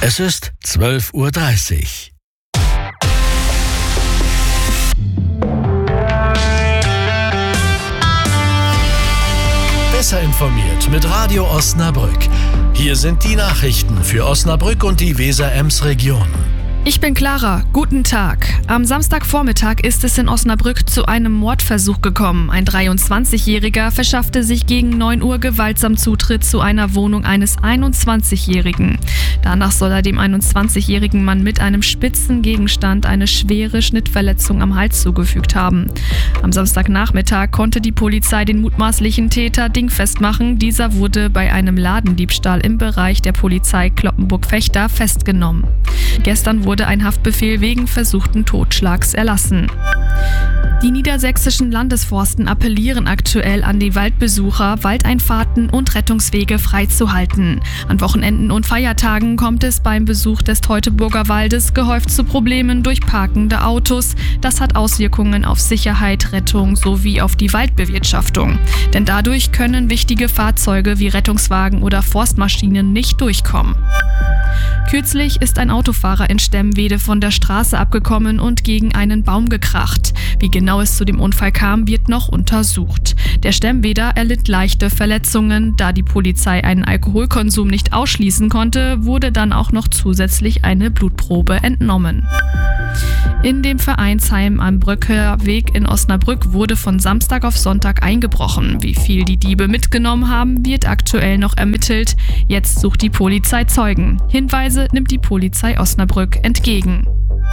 Es ist 12:30 Uhr. Besser informiert mit Radio Osnabrück. Hier sind die Nachrichten für Osnabrück und die Weser-Ems-Region. Ich bin Clara, guten Tag. Am Samstagvormittag ist es in Osnabrück zu einem Mordversuch gekommen. Ein 23-Jähriger verschaffte sich gegen 9 Uhr gewaltsam Zutritt zu einer Wohnung eines 21-Jährigen. Danach soll er dem 21-jährigen Mann mit einem spitzen Gegenstand eine schwere Schnittverletzung am Hals zugefügt haben. Am Samstagnachmittag konnte die Polizei den mutmaßlichen Täter dingfest machen. Dieser wurde bei einem Ladendiebstahl im Bereich der Polizei Cloppenburg-Vechta festgenommen. Gestern wurde ein Haftbefehl wegen versuchten Totschlags erlassen. Die niedersächsischen Landesforsten appellieren aktuell an die Waldbesucher, Waldeinfahrten und Rettungswege freizuhalten. An Wochenenden und Feiertagen kommt es beim Besuch des Teutoburger Waldes gehäuft zu Problemen durch parkende Autos. Das hat Auswirkungen auf Sicherheit, Rettung sowie auf die Waldbewirtschaftung. Denn dadurch können wichtige Fahrzeuge wie Rettungswagen oder Forstmaschinen nicht durchkommen. Kürzlich ist ein Autofahrer in Stemwede von der Straße abgekommen und gegen einen Baum gekracht. Wie genau es zu dem Unfall kam, wird noch untersucht. Der Stemweder erlitt leichte Verletzungen. Da die Polizei einen Alkoholkonsum nicht ausschließen konnte, wurde dann auch noch zusätzlich eine Blutprobe entnommen. In dem Vereinsheim am Bröcker Weg in Osnabrück wurde von Samstag auf Sonntag eingebrochen. Wie viel die Diebe mitgenommen haben, wird aktuell noch ermittelt. Jetzt sucht die Polizei Zeugen. Hinweise nimmt die Polizei Osnabrück entgegen.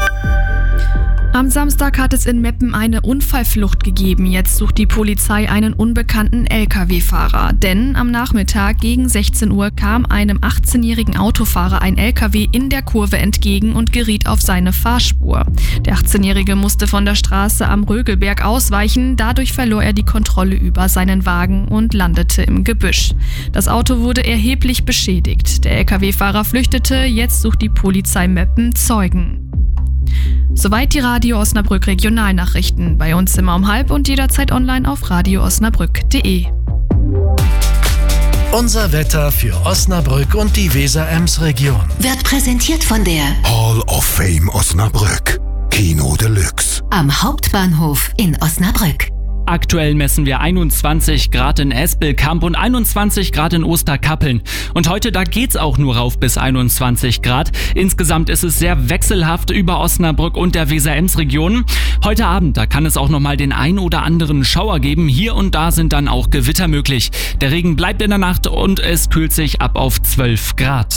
Am Samstag hat es in Meppen eine Unfallflucht gegeben. Jetzt sucht die Polizei einen unbekannten Lkw-Fahrer. Denn am Nachmittag gegen 16 Uhr kam einem 18-jährigen Autofahrer ein Lkw in der Kurve entgegen und geriet auf seine Fahrspur. Der 18-Jährige musste von der Straße am Rögelberg ausweichen. Dadurch verlor er die Kontrolle über seinen Wagen und landete im Gebüsch. Das Auto wurde erheblich beschädigt. Der Lkw-Fahrer flüchtete. Jetzt sucht die Polizei Meppen Zeugen. Soweit die Radio Osnabrück Regionalnachrichten. Bei uns immer um 12:30 und jederzeit online auf radioosnabrück.de. Unser Wetter für Osnabrück und die Weser-Ems-Region Wird präsentiert von der Hall of Fame Osnabrück. Kino Deluxe. am Hauptbahnhof in Osnabrück. Aktuell messen wir 21 Grad in Espelkamp und 21 Grad in Osterkappeln. Und heute, da geht's auch nur rauf bis 21 Grad. Insgesamt ist es sehr wechselhaft über Osnabrück und der Weser-Ems-Region. Heute Abend, da kann es auch nochmal den ein oder anderen Schauer geben. Hier und da sind dann auch Gewitter möglich. Der Regen bleibt in der Nacht und es kühlt sich ab auf 12 Grad.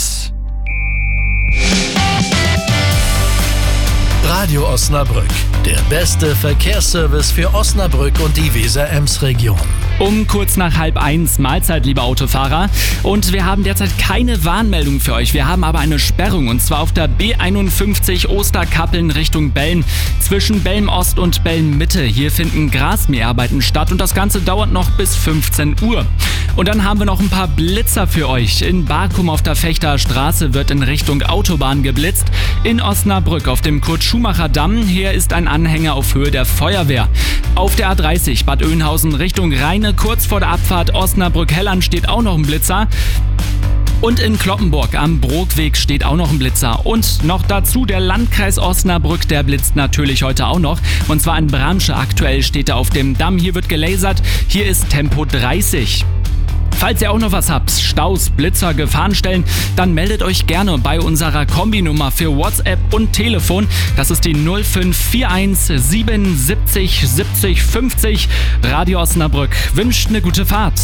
Radio Osnabrück, der beste Verkehrsservice für Osnabrück und die Weser-Ems-Region. Um kurz nach 12:30 Mahlzeit, liebe Autofahrer. Und wir haben derzeit keine Warnmeldung für euch. Wir haben aber eine Sperrung und zwar auf der B51 Osterkappeln Richtung Belm. Zwischen Belm Ost und Belm Mitte. Hier finden Grasmäharbeiten statt und das Ganze dauert noch bis 15 Uhr. Und dann haben wir noch ein paar Blitzer für euch. In Barkum auf der Vechter Straße wird in Richtung Autobahn geblitzt. In Osnabrück auf dem Kurt-Schumacher-Damm. Hier ist ein Anhänger auf Höhe der Feuerwehr. Auf der A30 Bad Oeynhausen Richtung Rheine, kurz vor der Abfahrt Osnabrück-Helland steht auch noch ein Blitzer. Und in Cloppenburg am Brookweg steht auch noch ein Blitzer. Und noch dazu der Landkreis Osnabrück, der blitzt natürlich heute auch noch. Und zwar in Bramsche. Aktuell steht er auf dem Damm. Hier wird gelasert. Hier ist Tempo 30. Falls ihr auch noch was habt, Staus, Blitzer, Gefahrenstellen, dann meldet euch gerne bei unserer Kombinummer für WhatsApp und Telefon. Das ist die 0541 77 70 50. Radio Osnabrück wünscht eine gute Fahrt.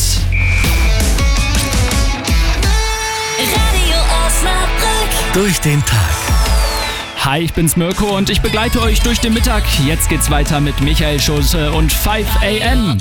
Radio Osnabrück. Durch den Tag. Hi, ich bin's Mirko und ich begleite euch durch den Mittag. Jetzt geht's weiter mit Michael Schulte und 5 AM.